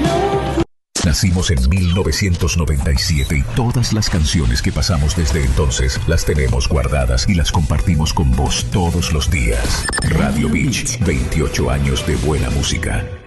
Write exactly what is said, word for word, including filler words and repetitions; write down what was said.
Nacimos en mil novecientos noventa y siete y todas las canciones que pasamos desde entonces las tenemos guardadas y las compartimos con vos todos los días. Radio Beach, veintiocho años de buena música.